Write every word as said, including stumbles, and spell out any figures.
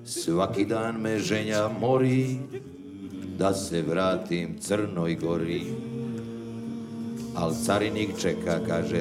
svaki dan me ženja mori, da se vratim Crnoj Gori. Al carinik čeka, kaže,